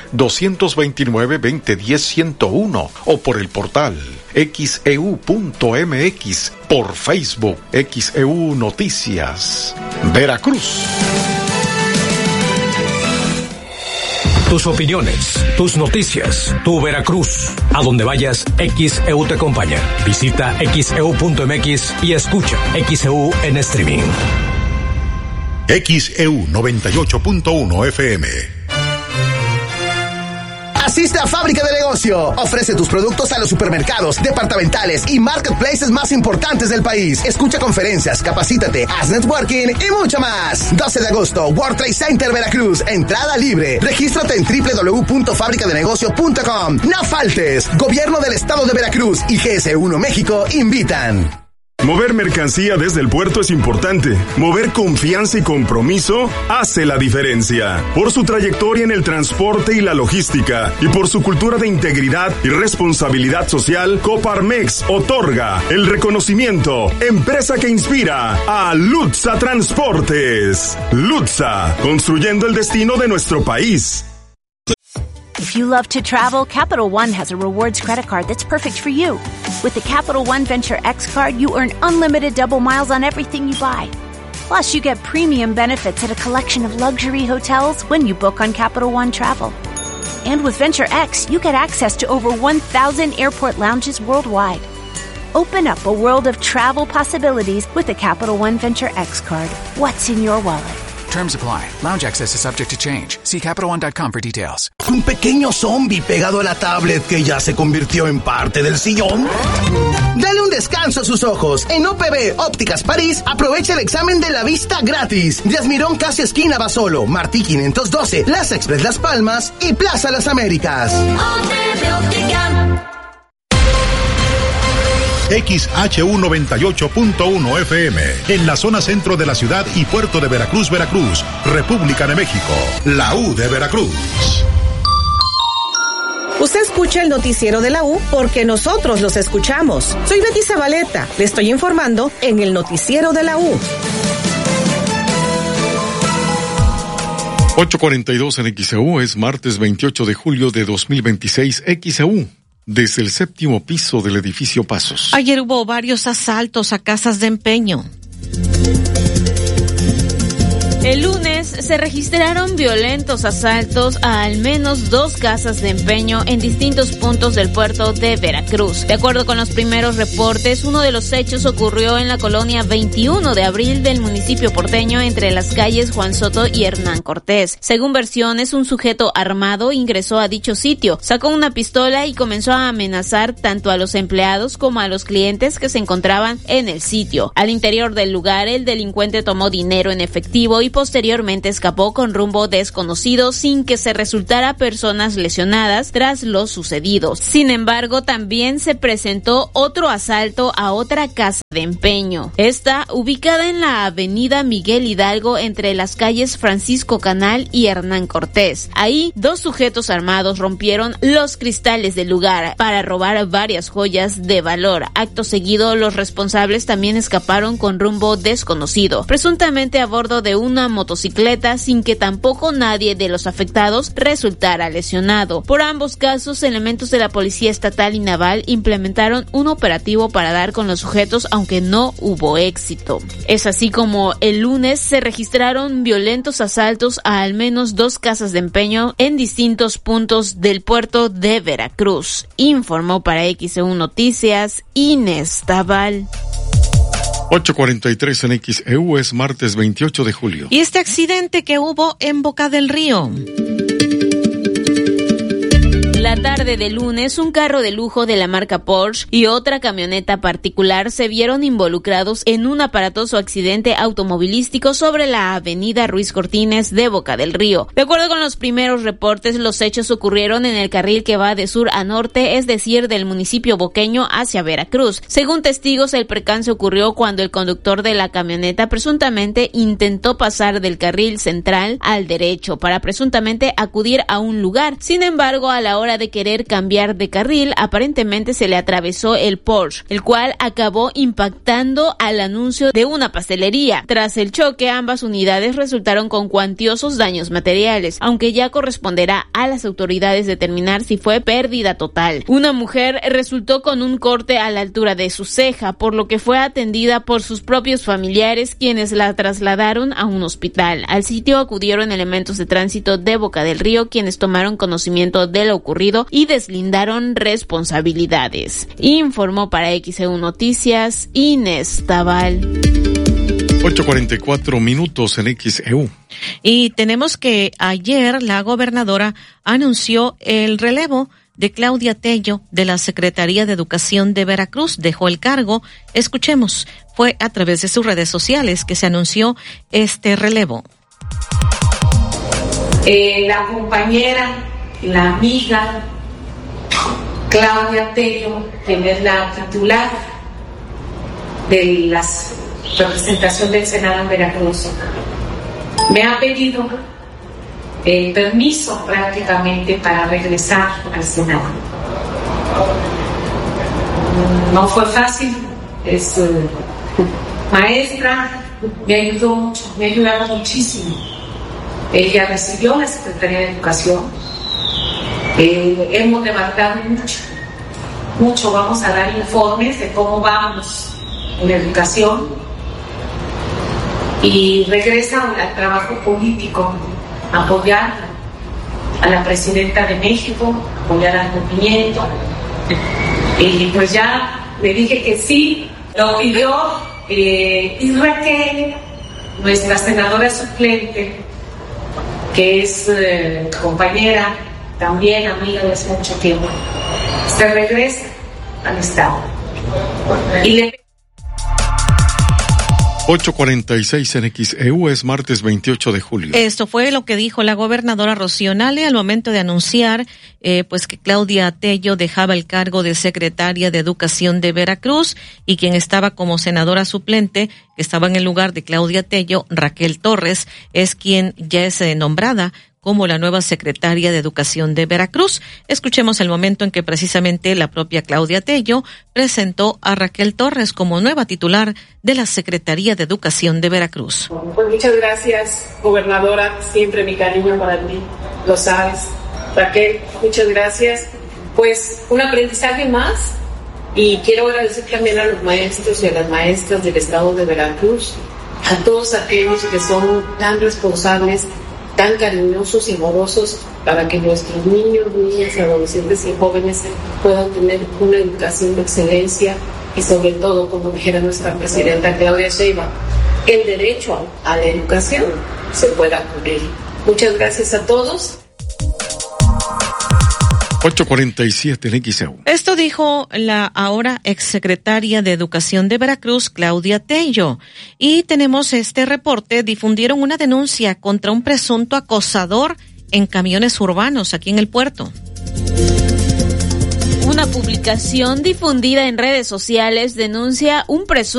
229-2010-101 o por el portal xeu.mx, por Facebook XEU Noticias, Veracruz. Tus opiniones, tus noticias, tu Veracruz. A donde vayas, XEU te acompaña. Visita xeu.mx y escucha XEU en streaming. XEU 98.1 FM. Asiste a Fábrica de Negocio. Ofrece tus productos a los supermercados, departamentales y marketplaces más importantes del país. Escucha conferencias, capacítate, haz networking y mucho más. 12 de agosto, World Trade Center Veracruz. Entrada libre. Regístrate en www.fabricadenegocio.com. No faltes. Gobierno del Estado de Veracruz y GS1 México invitan. Mover mercancía desde el puerto es importante. Mover confianza y compromiso hace la diferencia. Por su trayectoria en el transporte y la logística y por su cultura de integridad y responsabilidad social, Coparmex otorga el reconocimiento Empresa que inspira a Lutza Transportes. Lutza, construyendo el destino de nuestro país. If you love to travel, Capital One has a rewards credit card that's perfect for you. With the Capital One Venture X card, you earn unlimited double miles on everything you buy. Plus, you get premium benefits at a collection of luxury hotels when you book on Capital One Travel. And with Venture X, you get access to over 1,000 airport lounges worldwide. Open up a world of travel possibilities with the Capital One Venture X card. What's in your wallet? Terms apply. Lounge access is subject to change. See CapitalOne.com for details. Un pequeño zombie pegado a la tablet que ya se convirtió en parte del sillón. Dale un descanso a sus ojos. En OPB Ópticas París, aprovecha el examen de la vista gratis. Díaz Mirón, casi esquina Basolo, Martí 512, Plaza Express Las Palmas y Plaza Las Américas. XHU 98.1 FM, en la zona centro de la ciudad y puerto de Veracruz, Veracruz, República de México, la U de Veracruz. Usted escucha el noticiero de la U porque nosotros los escuchamos. Soy Betty Zabaleta, le estoy informando en el noticiero de la U. 8:42 en XEU, es martes 28 de julio de 2026, XEU. Desde el séptimo piso del edificio Pasos. Ayer hubo varios asaltos a casas de empeño. El lunes se registraron violentos asaltos a al menos 2 casas de empeño en distintos puntos del puerto de Veracruz. De acuerdo con los primeros reportes, uno de los hechos ocurrió en la colonia 21 de abril del municipio porteño entre las calles Juan Soto y Hernán Cortés. Según versiones, un sujeto armado ingresó a dicho sitio, sacó una pistola y comenzó a amenazar tanto a los empleados como a los clientes que se encontraban en el sitio. Al interior del lugar, el delincuente tomó dinero en efectivo y posteriormente escapó con rumbo desconocido sin que se resultara personas lesionadas tras lo sucedido. Sin embargo, también se presentó otro asalto a otra casa de empeño. Esta ubicada en la avenida Miguel Hidalgo entre las calles Francisco Canal y Hernán Cortés. Ahí, 2 sujetos armados rompieron los cristales del lugar para robar varias joyas de valor. Acto seguido, los responsables también escaparon con rumbo desconocido, presuntamente a bordo de una motocicleta, sin que tampoco nadie de los afectados resultara lesionado. Por ambos casos, elementos de la Policía Estatal y Naval implementaron un operativo para dar con los sujetos, aunque no hubo éxito. Es así como el lunes se registraron violentos asaltos a al menos 2 casas de empeño en distintos puntos del puerto de Veracruz. Informó para XEU Noticias Inés Tabal. 8:43 en XEU, es martes 28 de julio. Y este accidente que hubo en Boca del Río. La tarde de lunes, un carro de lujo de la marca Porsche y otra camioneta particular se vieron involucrados en un aparatoso accidente automovilístico sobre la avenida Ruiz Cortines de Boca del Río. De acuerdo con los primeros reportes, los hechos ocurrieron en el carril que va de sur a norte, es decir, del municipio boqueño hacia Veracruz. Según testigos, el percance ocurrió cuando el conductor de la camioneta presuntamente intentó pasar del carril central al derecho para presuntamente acudir a un lugar. Sin embargo, a la hora de querer cambiar de carril, aparentemente se le atravesó el Porsche, el cual acabó impactando al anuncio de una pastelería. Tras el choque, ambas unidades resultaron con cuantiosos daños materiales, aunque ya corresponderá a las autoridades determinar si fue pérdida total. Una mujer resultó con un corte a la altura de su ceja, por lo que fue atendida por sus propios familiares, quienes la trasladaron a un hospital. Al sitio acudieron elementos de tránsito de Boca del Río, quienes tomaron conocimiento de lo ocurrido y deslindaron responsabilidades. Informó para XEU Noticias Inés Tabal. 8:44 minutos en XEU. Y tenemos que ayer la gobernadora anunció el relevo de Claudia Tello de la Secretaría de Educación de Veracruz. Dejó el cargo. Escuchemos, fue a través de sus redes sociales que se anunció este relevo. La compañera, la amiga Claudia Tello, quien es la titular de la representación del Senado en Veracruz, me ha pedido permiso prácticamente para regresar al Senado. No fue fácil, es maestra, me ayudó mucho, me ha ayudado muchísimo. Ella recibió la Secretaría de Educación. Hemos demandado mucho, vamos a dar informes de cómo vamos en la educación y regresa al trabajo político, apoyar a la presidenta de México, apoyar al movimiento. Y pues ya le dije que sí, lo pidió Raquel nuestra senadora suplente, que es compañera, también amiga de hace mucho tiempo, se regresa al Estado. Y 8:46 en XEU, es martes 28 de julio. Esto fue lo que dijo la gobernadora Rocío Nale al momento de anunciar pues que Claudia Tello dejaba el cargo de secretaria de Educación de Veracruz, y quien estaba como senadora suplente, que estaba en el lugar de Claudia Tello, Raquel Torres, es quien ya es nombrada como la nueva secretaria de Educación de Veracruz. Escuchemos el momento en que precisamente la propia Claudia Tello presentó a Raquel Torres como nueva titular de la Secretaría de Educación de Veracruz. Pues muchas gracias, gobernadora, siempre mi cariño para ti, lo sabes. Raquel, muchas gracias. Pues un aprendizaje más, y quiero agradecer también a los maestros y a las maestras del estado de Veracruz, a todos aquellos que son tan responsables, tan cariñosos y amorosos para que nuestros niños, niñas, adolescentes y jóvenes puedan tener una educación de excelencia y sobre todo, como dijera nuestra presidenta Claudia Sheinbaum, el derecho a la educación se pueda cumplir. Muchas gracias a todos. 8:47 en XEU. Esto dijo la ahora exsecretaria de Educación de Veracruz, Claudia Tello. Y tenemos este reporte: difundieron una denuncia contra un presunto acosador en camiones urbanos aquí en el puerto. Una publicación difundida en redes sociales denuncia un presunto